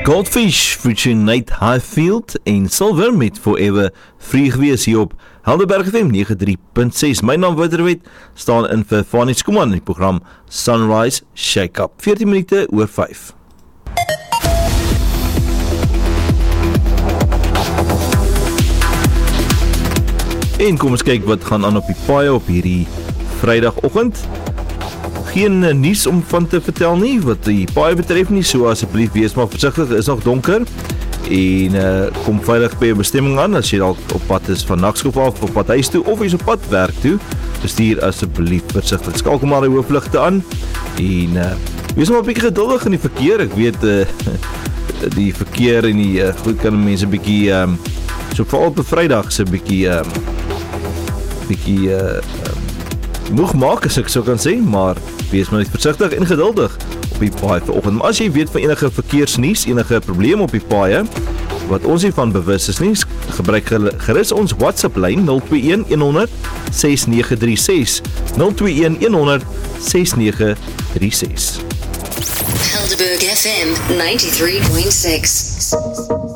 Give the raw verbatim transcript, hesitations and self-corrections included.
Goldfish featuring Nate Highfield en Silver met Forever Free gewees hier op Helderberg F M nege drie punt ses. My naam Wouterwet staan in vir Fanie Skuman in die program Sunrise Shake-Up. veertien minute oor vyf. En kom ons kyk wat gaan aan op die paaie op hierdie Vrydagoggend. Geen uh, nuus om van te vertel nie wat die paai betref nie, so asseblief wees maar versigtig, is nog donker en uh, kom veilig by jou bestemming aan as jy dalk op pad is van Nakskop af op pad huis toe of jy is op pad werk toe, bestuur asseblief versigtig, skakel maar die hoofligte aan en uh, wees maar 'n bietjie geduldig in die verkeer. Ek weet uh, die verkeer en die uh, goed kan mense 'n bietjie um, so veral op 'n Vrydag se bietjie um, bietjie uh, um, moeg maak as ek so kan sê, maar wees maar net versigtig en geduldig op die paai vanoggend. Maar as jy weet van enige verkeersnuus, enige probleme op die paaie wat ons hiervan bewus is nie, gebruik gerus ons WhatsApp lyn nul twee een een honderd ses nege drie ses nul twee een een honderd ses nege drie ses. Helderberg F M ninety-three point six.